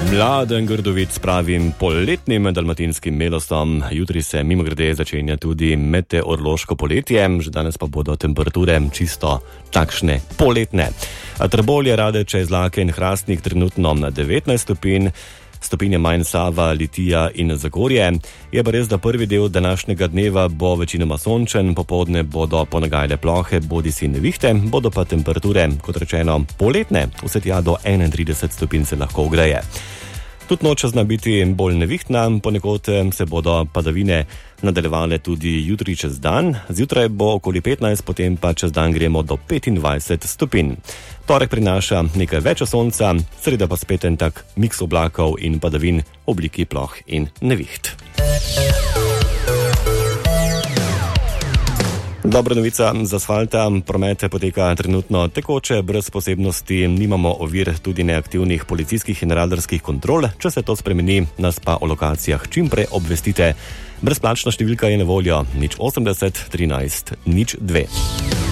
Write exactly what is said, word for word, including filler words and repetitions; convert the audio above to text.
Mladen Grdovic s pravim poletnim dalmatinskim melostom. Jutri se mimogrede začenja tudi meteorološko poletje, že danes pa bodo temperature čisto takšne poletne. Trbovlje, Radeče, Izlake in Hrastnik trenutno na devetnajst stopinj, stopinje manj Sava, Litija in Zagorje. Je pa res, da prvi del današnjega dneva bo večinoma sončen, popoldne bodo ponagajale plohe, bodisi nevihte, bodo pa temperature, kot rečeno, poletne, vse tja do enaintrideset stopinj se lahko ogreje. Tudi noč zna biti bolj nevihtna, ponekod se bodo padavine nadaljevale tudi jutri čez dan. Zjutraj bo okoli petnajst, potem pa čez dan gremo do petindvajset stopinj. Torek prinaša nekaj več sonca, sreda pa spet en tak miks oblakov in padavin v obliki ploh in neviht. Dobra novica z asfalta, promet poteka trenutno tekoče, brez posebnosti, nimamo ovir, tudi neaktivnih policijskih in radarskih kontrol. Če se to spremeni, nas pa o lokacijah čimprej obvestite. Brezplačna številka je na voljo nič osemdeset trinajst nič dve.